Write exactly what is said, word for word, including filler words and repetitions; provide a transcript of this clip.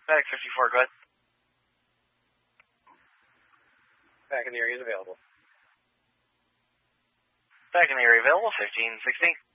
Medic fifty-four, go ahead. Back in the area is available. Back in the area available, fifteen sixteen.